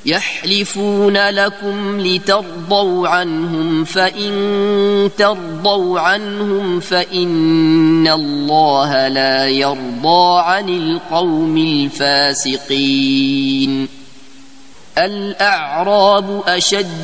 يحلفون لكم لترضوا عنهم فإن ترضوا عنهم فإن الله لا يرضى عن القوم الفاسقين. الأعراب أشد